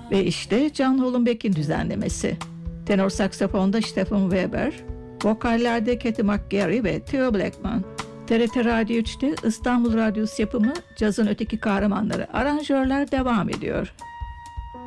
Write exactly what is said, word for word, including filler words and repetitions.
Ve işte Can Hollenbeck'in düzenlemesi. Tenor saksafonda Stephen Weber, vokallerde Katy McGarry ve Theo Blackman. T R T Radyo üçte İstanbul Radyosu yapımı Cazın Öteki Kahramanları, aranjörler devam ediyor.